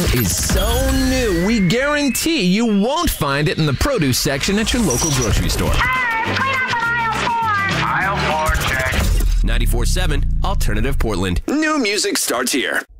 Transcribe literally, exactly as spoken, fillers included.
is so new, we guarantee you won't find it in the produce section at your local grocery store. Hey, clean up at aisle four. Aisle four, check. ninety-four point seven Alternative Portland. New music starts here.